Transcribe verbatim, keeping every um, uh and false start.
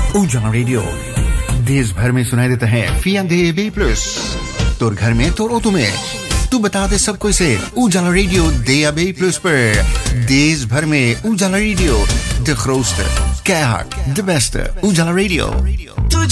उजाला रेडियो देश भर में सुनाई देता है फियांदे बी प्लस तो घर में तो रो तुम्हें तू बता दे सबको इसे उजाला रेडियो दे बी प्लस पर देश भर में उजाला radio de grootste keihard de beste उजाला रेडियो